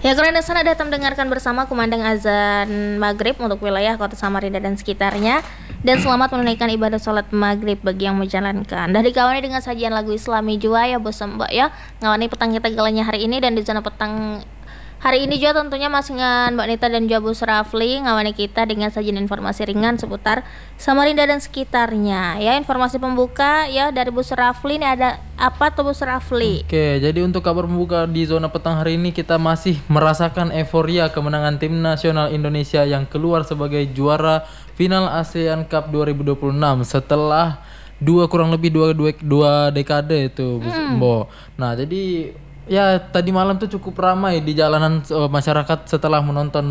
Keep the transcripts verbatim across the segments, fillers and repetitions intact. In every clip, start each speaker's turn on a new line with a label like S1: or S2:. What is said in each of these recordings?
S1: Ya, karena sana datang mendengarkan bersama kumandang azan maghrib untuk wilayah kota Samarinda dan sekitarnya. Dan selamat menunaikan ibadah sholat maghrib bagi yang menjalankan. Dan dikawani dengan sajian lagu Islami jua ya bos mbak ya. Ngawani petang kita galanya hari ini, dan di zona petang hari ini juga tentunya masih dengan Mbak Nita dan juga Bu Surafli ngawani kita dengan sajian informasi ringan seputar Samarinda dan sekitarnya. Ya, informasi pembuka ya dari Bu Surafli, ini ada apa tuh Bu Surafli?
S2: Oke, jadi untuk kabar pembuka di zona petang hari ini kita masih merasakan euforia kemenangan tim nasional Indonesia yang keluar sebagai juara final ASEAN Cup dua ribu dua puluh enam setelah dua kurang lebih dua dua, dua dekade itu, Bu Mbo. Nah, jadi ya tadi malam tuh cukup ramai di jalanan uh, masyarakat setelah menonton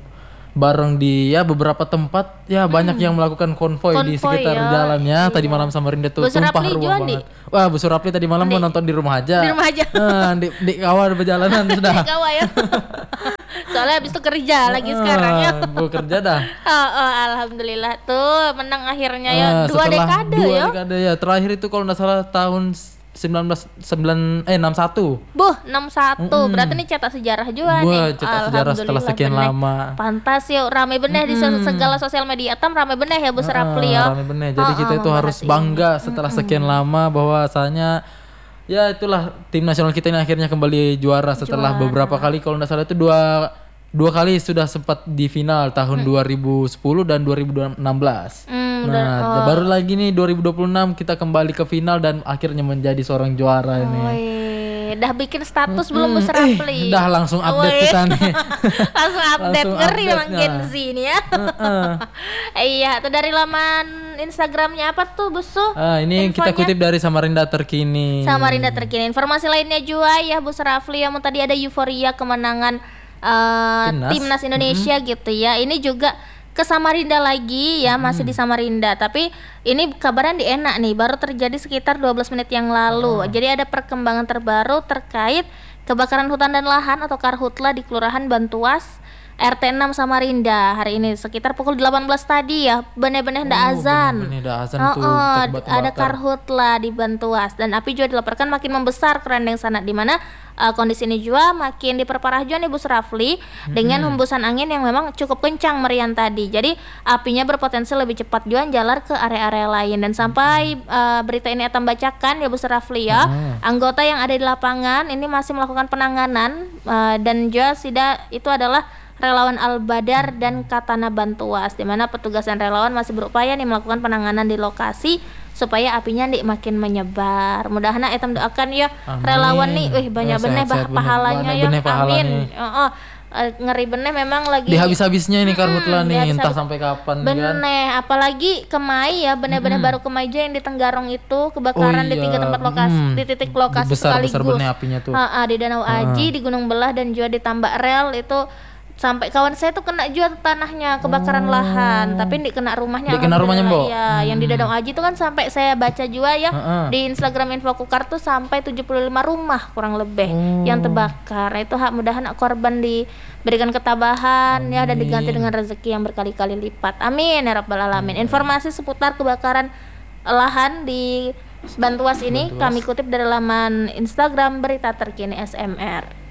S2: bareng di ya beberapa tempat ya, hmm. banyak yang melakukan konvoy, konvoy di sekitar ya, jalannya. Iya. Tadi malam Samarinda tuh tumpah ruah banget. Wah, Bu Surapli tadi malam mau nonton di rumah aja.
S1: Di rumah aja.
S2: Nah, di di kawal perjalanan sudah.
S1: Di kawal ya. Soalnya habis itu kerja lagi sekarang ya.
S2: Bu kerja dah.
S1: Oh, oh, alhamdulillah tuh menang akhirnya ya. Uh, dua dekade
S2: dua
S1: ya.
S2: Dua dekade ya. Terakhir itu kalau enggak salah tahun sembilan belas sembilan eh enam satu.
S1: Buh, enam satu. Mm-hmm. Berarti ini cetak sejarah juga
S2: Buah,
S1: nih.
S2: cetak sejarah setelah sekian bener. lama.
S1: Pantas ya, rame bener mm-hmm. di segala sosial media. Tam rame bener ya Bu Surapli ya.
S2: Rame bener. Jadi oh, kita oh, itu harus bangga setelah mm-hmm. sekian lama bahwasanya ya itulah tim nasional kita ini akhirnya kembali juara setelah juara. beberapa kali, kalau enggak salah itu dua dua kali sudah sempat di final tahun hmm. dua ribu sepuluh dan dua ribu enam belas. Hmm, nah, oh. baru lagi nih dua ribu dua puluh enam kita kembali ke final dan akhirnya menjadi seorang juara oh, ini.
S1: Iya. Dah bikin status hmm, belum Bu Surapli?
S2: Eh, dah langsung update ke sana.
S1: langsung update ngeri memang Gen Z ini ya. Uh-uh. Iya, itu dari laman Instagramnya apa tuh Bu Su?
S2: Ah, ini infonya? Kita kutip dari Samarinda Terkini.
S1: Samarinda Terkini. Informasi lainnya juga ya Bu Surapli, yang tadi ada euforia kemenangan Uh, timnas. timnas Indonesia mm-hmm. gitu ya. Ini juga ke Samarinda lagi ya, masih mm. di Samarinda. Tapi ini kabaran di enak nih, baru terjadi sekitar dua belas menit yang lalu. Oh. Jadi ada perkembangan terbaru terkait kebakaran hutan dan lahan atau Karhutla di Kelurahan Bantuas R T enam Samarinda hari ini sekitar pukul delapan belas tadi ya. Bener-bener ndak oh, azan.
S2: Bener-bener ndak azan
S1: oh,
S2: tuh.
S1: Oh, ada Karhutla di Bantuas, dan api juga dilaporkan makin membesar ke Rendeng sana, di mana uh, kondisi ini juga makin diperparah juga nih Bu Surafli hmm. dengan hembusan angin yang memang cukup kencang merian tadi. Jadi apinya berpotensi lebih cepat juga jalar ke area-area lain, dan sampai uh, berita ini akan bacakan ya Bu Surafli ya. Hmm. Anggota yang ada di lapangan ini masih melakukan penanganan uh, dan juga sida itu adalah relawan Al-Badar dan Katana Bantuas, di mana petugas dan relawan masih berupaya nih melakukan penanganan di lokasi supaya apinya nih makin menyebar. Mudah-mudahan etam doakan ya amin. Relawan nih, wih banyak bener bah pahalanya ya. Amin. Oh, oh. Ngeri bener memang lagi
S2: di habis-habisnya ini Karhutla hmm, nih entah sampai kapan
S1: bener
S2: kan?
S1: Apalagi Kemai ya, bener-bener hmm. baru Kemai aja yang di Tenggarong itu kebakaran oh, iya. di tiga tempat lokasi hmm. di titik lokasi
S2: besar,
S1: sekaligus
S2: besar bener apinya tuh.
S1: Ha, ha, di Danau Aji, ha. di Gunung Belah, dan juga di Tambak Rel itu. Sampai kawan saya tuh kena jual tanahnya, kebakaran oh. lahan, tapi di kena rumahnya.
S2: Di kena rumahnya, Mbok.
S1: Iya, hmm. yang di Danau Aji itu kan sampai saya baca juga ya uh-uh. di Instagram Info Kukar tuh sampai tujuh puluh lima rumah kurang lebih oh. yang terbakar. Itu hak mudahan korban diberikan ketabahan Amin. ya, dan diganti dengan rezeki yang berkali-kali lipat. Amin ya rabbal alamin. Informasi seputar kebakaran lahan di Bantuas ini Bantuas. Kami kutip dari laman Instagram Berita Terkini S M R.